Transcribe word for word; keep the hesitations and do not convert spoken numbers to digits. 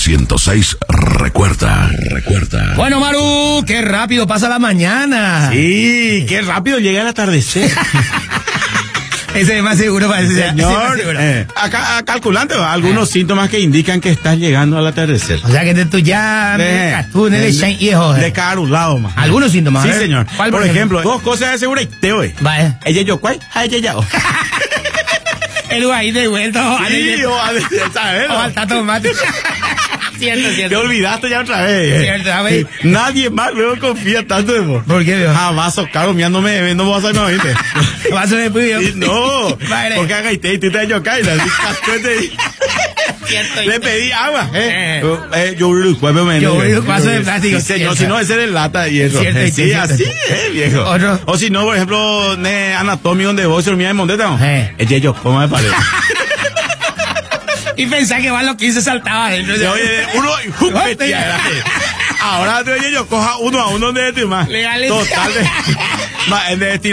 ciento seis recuerda, recuerda. Bueno, Maru, qué rápido pasa la mañana. Sí, qué rápido llega el atardecer. Ese es más seguro para ese señor. Eh, acá, calculante, algunos eh. síntomas que indican que estás llegando al atardecer. O sea que tú ya de, tú de, de, hijo, de carulado, más. Algunos síntomas. Sí, señor. ¿Cuál, por, por ejemplo, ejemplo, dos cosas de seguridad hoy. Vaya. Ella yo cuál, ella ya. El guay de vuelta. Sí, o a ¿sabes? O al tomate. Cierto, cierto. Te olvidaste ya otra vez. Cierto, a ver. Nadie más luego confía tanto en vos. ¿Por qué, viejo? Jamás socaro mirándome, no vas a no, ¿viste? Vas a ver, pues, no. Vale. Porque haga y te y te yo caí. Le pedí agua. Eh, eh. eh yo recuerdo menos. Yo recuerdo vaso de plástico. Sí, señor, si no, ese de lata y eso. Cierto, sí, cierto. así es, viejo. ¿Otro? O si no, por ejemplo, ne anatomía donde vos dormías en Mondeta, ¿no? Eh. Es yo, ¿cómo me parece? Y pensaba que va lo que hice saltaba adentro. Oye, uno, ahora te oye yo, coja uno a uno de este más. Legales. Total de, más, de